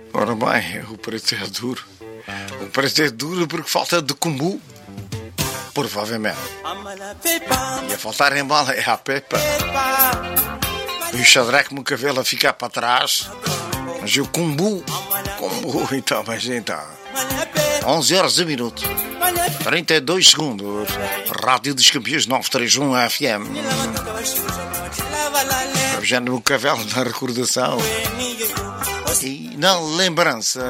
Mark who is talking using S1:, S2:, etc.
S1: Ora bem, o preço é duro. O preço é duro porque falta de combo. Provavelmente. E a faltar em bala é a pepa. E o xadreque no cabelo a ficar para trás. Mas e o combo? Então, mas então. 11 horas e minuto. 32 segundos. Rádio dos Campeões 931 FM. Já no cabelo na recordação. E na lembrança.